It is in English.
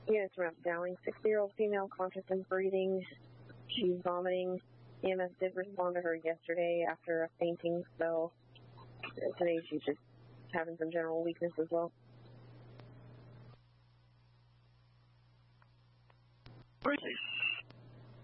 Units from Dowling, 60-year-old female, conscious and breathing. She's vomiting. EMS did respond to her yesterday after a fainting spell. Today she's just having some general weakness as well. Precinct